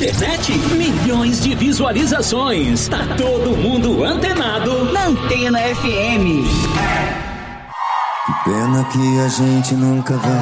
internet, milhões de visualizações. Tá todo mundo antenado na Antena FM. Que pena que a gente nunca vai